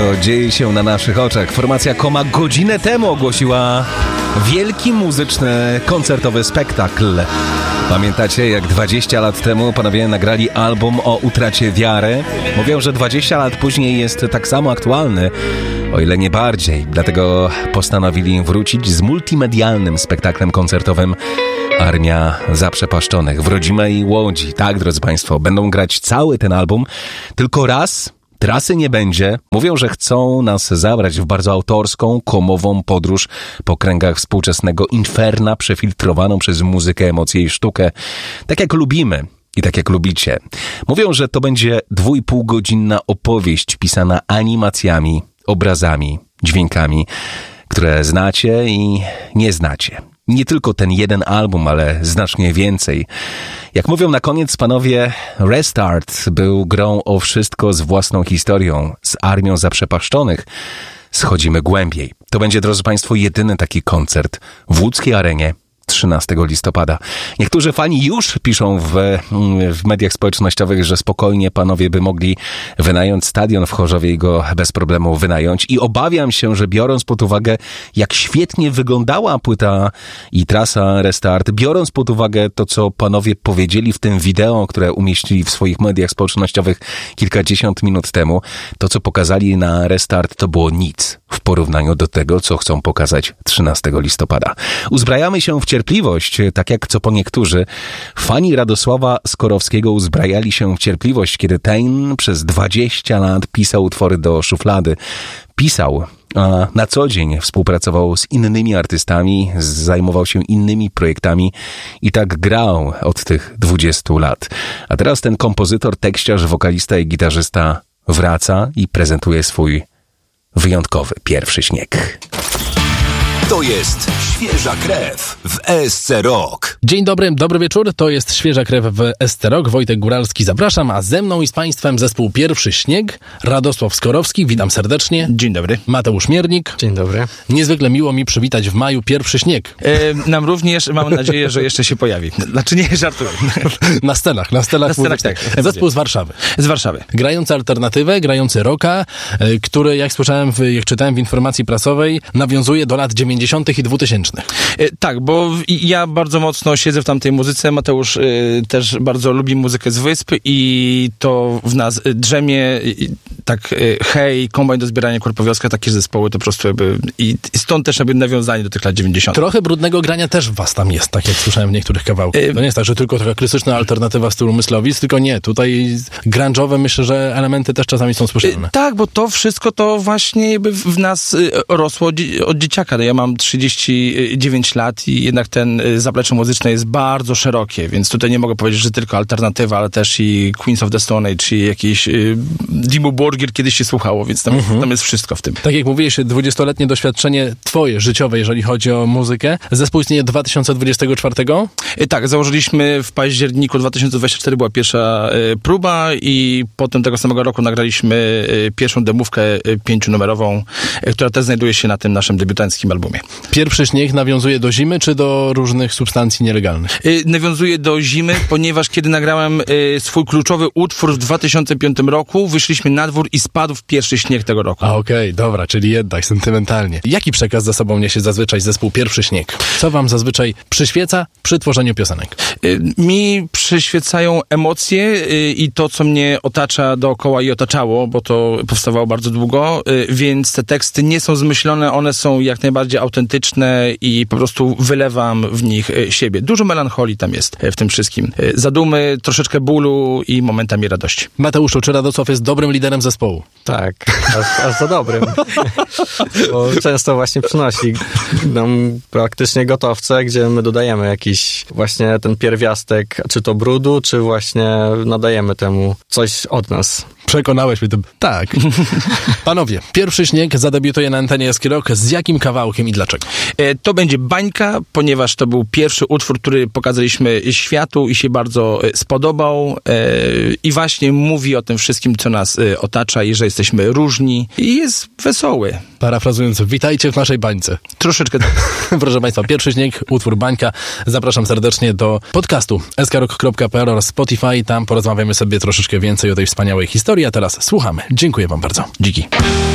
wszystko dzieje się na naszych oczach. Formacja Koma godzinę temu ogłosiła wielki muzyczny, koncertowy spektakl. Pamiętacie, jak 20 lat temu panowie nagrali album o utracie wiary? Mówią, że 20 lat później jest tak samo aktualny, o ile nie bardziej. Dlatego postanowili wrócić z multimedialnym spektaklem koncertowym Armia Zaprzepaszczonych w rodzimej Łodzi. Tak, drodzy Państwo, będą grać cały ten album, tylko raz. Trasy nie będzie. Mówią, że chcą nas zabrać w bardzo autorską, komową podróż po kręgach współczesnego inferna, przefiltrowaną przez muzykę, emocje i sztukę. Tak jak lubimy i tak jak lubicie. Mówią, że to będzie 2,5-godzinna opowieść pisana animacjami, obrazami, dźwiękami, które znacie i nie znacie. Nie tylko ten jeden album, ale znacznie więcej. Jak mówią na koniec panowie, Restart był grą o wszystko z własną historią, z Armią Zaprzepaszczonych. Schodzimy głębiej. To będzie, drodzy Państwo, jedyny taki koncert w łódzkiej arenie 13 listopada. Niektórzy fani już piszą w mediach społecznościowych, że spokojnie panowie by mogli wynająć stadion w Chorzowie i go bez problemu wynająć. I obawiam się, że biorąc pod uwagę, jak świetnie wyglądała płyta i trasa Restart, biorąc pod uwagę to, co panowie powiedzieli w tym wideo, które umieścili w swoich mediach społecznościowych kilkadziesiąt minut temu, to, co pokazali na Restart, to było nic w porównaniu do tego, co chcą pokazać 13 listopada. Uzbrajamy się w cierpliwość, tak jak co po niektórzy. Fani Radosława Skorowskiego uzbrajali się w cierpliwość, kiedy ten przez 20 lat pisał utwory do szuflady. Pisał, a na co dzień współpracował z innymi artystami, zajmował się innymi projektami i tak grał od tych 20 lat. A teraz ten kompozytor, tekściarz, wokalista i gitarzysta wraca i prezentuje swój wyjątkowy pierwszy śnieg. To jest Świeża Krew w ESC Rock. Dzień dobry, dobry wieczór, to jest Świeża Krew w ESC Rock. Wojtek Góralski, zapraszam, a ze mną i z Państwem zespół Pierwszy Śnieg, Radosław Skorowski, witam serdecznie. Dzień dobry. Mateusz Miernik. Dzień dobry. Niezwykle miło mi przywitać w maju pierwszy śnieg. Nam również, mam nadzieję, że jeszcze się pojawi. Znaczy nie, żartuję. Na scenach tak. Zespół z Warszawy. Z Warszawy. Grający alternatywę, grający rocka, który, jak słyszałem, jak czytałem w informacji prasowej, nawiązuje do lat 90. i 2000. Tak, bo ja bardzo mocno siedzę w tamtej muzyce. Mateusz też bardzo lubi muzykę z wysp i to w nas drzemie. Tak, Hej, Kombajn do zbierania, Korpowioska, takie zespoły to po prostu jakby i stąd też jakby nawiązanie do tych lat 90. Trochę brudnego grania też w was tam jest, tak jak słyszałem w niektórych kawałkach. To nie jest tak, że tylko taka klasyczna alternatywa w stylu Myslowic, tylko nie, tutaj grunge'owe myślę, że elementy też czasami są słyszalne. Tak, bo to wszystko to właśnie jakby w nas rosło od dzieciaka. Ja mam 39 lat i jednak ten zaplecze muzyczne jest bardzo szerokie, więc tutaj nie mogę powiedzieć, że tylko alternatywa, ale też i Queens of the Stone Age, czy jakiś Dimmu Borgir kiedyś się słuchało, więc tam jest wszystko w tym. Tak jak mówiłeś, 20-letnie doświadczenie twoje, życiowe, jeżeli chodzi o muzykę. Zespół istnieje 2024? Tak, założyliśmy w październiku 2024, była pierwsza próba i potem tego samego roku nagraliśmy pierwszą demówkę 5-numerową, która też znajduje się na tym naszym debiutanckim albumie. Pierwszy śnieg nawiązuje do zimy, czy do różnych substancji nielegalnych? Nawiązuje do zimy, ponieważ kiedy nagrałem swój kluczowy utwór w 2005 roku, wyszliśmy na dwór i spadł pierwszy śnieg tego roku. Okej, dobra, czyli jednak sentymentalnie. Jaki przekaz za sobą niesie zazwyczaj zespół Pierwszy Śnieg? Co wam zazwyczaj przyświeca przy tworzeniu piosenek? Mi przyświecają emocje i to, co mnie otacza dookoła i otaczało, bo to powstawało bardzo długo, więc te teksty nie są zmyślone, one są jak najbardziej autentyczne i po prostu wylewam w nich siebie. Dużo melancholii tam jest w tym wszystkim. Zadumy, troszeczkę bólu i momentami radości. Mateuszu, czy Radosław jest dobrym liderem zespołu? Tak, aż za dobrym. Bo często właśnie przynosi nam praktycznie gotowce, gdzie my dodajemy jakiś właśnie ten pierwiastek, czy to brudu, czy właśnie nadajemy temu coś od nas. Przekonałeś mnie tym. Tak. Panowie, Pierwszy Śnieg zadebiutuje na antenie ESC Rock. Z jakim kawałkiem i dlaczego? To będzie Bańka, ponieważ to był pierwszy utwór, który pokazaliśmy światu i się bardzo spodobał i właśnie mówi o tym wszystkim, co nas otacza i że jesteśmy różni i jest wesoły. Parafrazując, witajcie w naszej bańce. Troszeczkę tak. Proszę Państwa, Pierwszy Śnieg, utwór Bańka. Zapraszam serdecznie do podcastu skrok.pl oraz Spotify. Tam porozmawiamy sobie troszeczkę więcej o tej wspaniałej historii, a teraz słuchamy. Dziękuję Wam bardzo. Dziki.